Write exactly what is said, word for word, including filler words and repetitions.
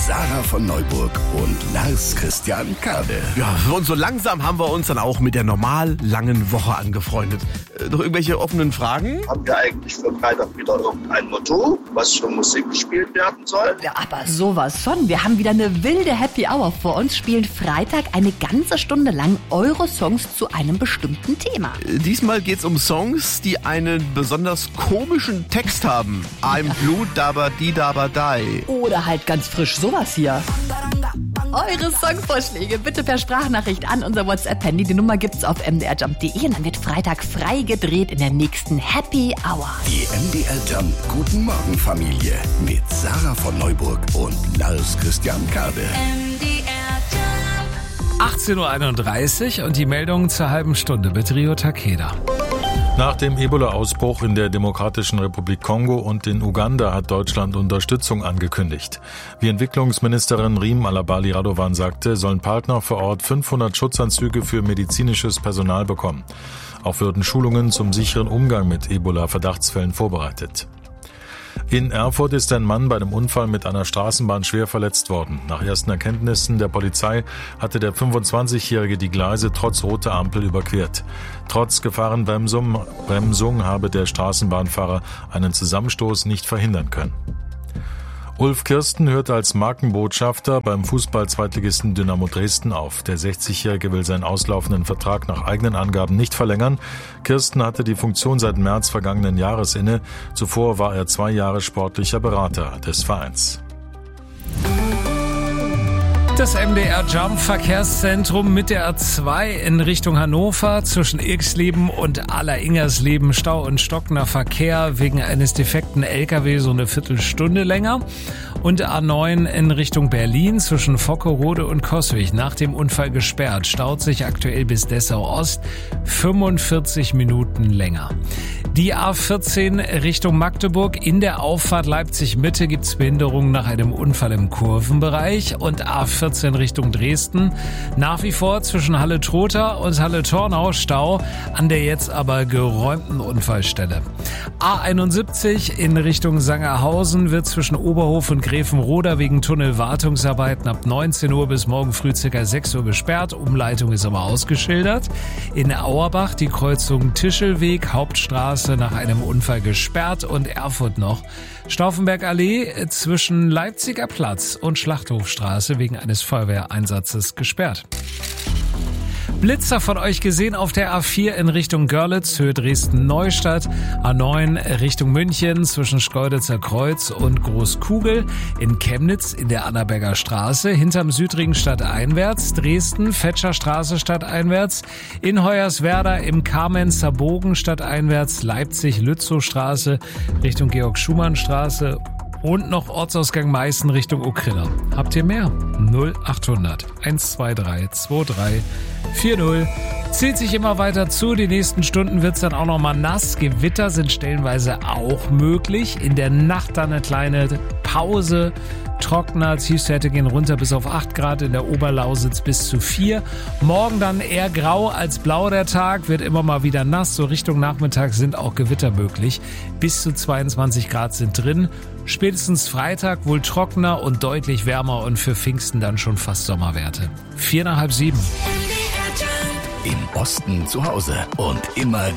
Sarah von Neuburg und Lars Christian Kade. Ja, und so langsam haben wir uns dann auch mit der normal langen Woche angefreundet. Äh, noch irgendwelche offenen Fragen? Haben wir eigentlich für Freitag wieder irgendein Motto, was für Musik gespielt werden soll? Ja, aber sowas von. Wir haben wieder eine wilde Happy Hour vor uns, spielen Freitag eine ganze Stunde lang eure Songs zu einem bestimmten Thema. Äh, diesmal geht's um Songs, die einen besonders komischen Text haben. I'm blue, daba di daba die. Oder halt ganz frisch sowas hier. Eure Songvorschläge bitte per Sprachnachricht an unser WhatsApp-Handy. Die Nummer gibt's auf m d r jump punkt d e und dann wird Freitag frei gedreht in der nächsten Happy Hour. Die M D R Jump Guten Morgen Familie mit Sarah von Neuburg und Lars Christian Kade. achtzehn Uhr einunddreißig und die Meldung zur halben Stunde mit Rio Takeda. Nach dem Ebola-Ausbruch in der Demokratischen Republik Kongo und in Uganda hat Deutschland Unterstützung angekündigt. Wie Entwicklungsministerin Riem Alabali Radovan sagte, sollen Partner vor Ort fünfhundert Schutzanzüge für medizinisches Personal bekommen. Auch würden Schulungen zum sicheren Umgang mit Ebola-Verdachtsfällen vorbereitet. In Erfurt ist ein Mann bei einem Unfall mit einer Straßenbahn schwer verletzt worden. Nach ersten Erkenntnissen der Polizei hatte der fünfundzwanzigjährige die Gleise trotz roter Ampel überquert. Trotz Gefahrenbremsung Bremsung habe der Straßenbahnfahrer einen Zusammenstoß nicht verhindern können. Ulf Kirsten hört als Markenbotschafter beim Fußball-Zweitligisten Dynamo Dresden auf. Der sechzigjährige will seinen auslaufenden Vertrag nach eigenen Angaben nicht verlängern. Kirsten hatte die Funktion seit März vergangenen Jahres inne. Zuvor war er zwei Jahre sportlicher Berater des Vereins. Das M D R Jump Verkehrszentrum mit der A zwei in Richtung Hannover zwischen Irxleben und Aller-Ingersleben Stau und stockender Verkehr wegen eines defekten L K W so eine Viertelstunde länger. Und A neun in Richtung Berlin zwischen Vockerode und Coswig nach dem Unfall gesperrt. Staut sich aktuell bis Dessau Ost fünfundvierzig Minuten länger. Die A vierzehn Richtung Magdeburg in der Auffahrt Leipzig Mitte gibt's Behinderungen nach einem Unfall im Kurvenbereich. Und A vierzehn Richtung Dresden nach wie vor zwischen Halle-Trotha und Halle-Tornau Stau an der jetzt aber geräumten Unfallstelle. A einundsiebzig in Richtung Sangerhausen wird zwischen Oberhof und Gräfenroda wegen Tunnelwartungsarbeiten ab neunzehn Uhr bis morgen früh ca. sechs Uhr gesperrt. Umleitung ist aber ausgeschildert. In Auerbach die Kreuzung Tischelweg, Hauptstraße nach einem Unfall gesperrt und Erfurt noch. Stauffenberg-Allee zwischen Leipziger Platz und Schlachthofstraße wegen eines Feuerwehreinsatzes gesperrt. Blitzer von euch gesehen auf der A vier in Richtung Görlitz, Höhe Dresden-Neustadt, A neun Richtung München zwischen Schkeuditzer Kreuz und Großkugel, in Chemnitz in der Annaberger Straße, hinterm Südring stadteinwärts, Dresden, Fetscher Straße stadteinwärts, in Hoyerswerda im Kamenzer Bogen stadteinwärts, Leipzig Lützow Straße Richtung Georg-Schumann-Straße und noch Ortsausgang Meißen Richtung Okrilla. Habt ihr mehr? null achthundert eins zwei drei zwei drei vier null. Zählt sich immer weiter zu. Die nächsten Stunden wird's dann auch noch mal nass. Gewitter sind stellenweise auch möglich. In der Nacht dann eine kleine Pause. Trockener, Tiefstwerte gehen runter bis auf acht Grad, in der Oberlausitz bis zu vier. Morgen dann eher grau als blau der Tag, wird immer mal wieder nass. So Richtung Nachmittag sind auch Gewitter möglich. Bis zu zweiundzwanzig Grad sind drin. Spätestens Freitag wohl trockener und deutlich wärmer und für Pfingsten dann schon fast Sommerwerte. Vier nach halb sieben. Im Osten zu Hause und immer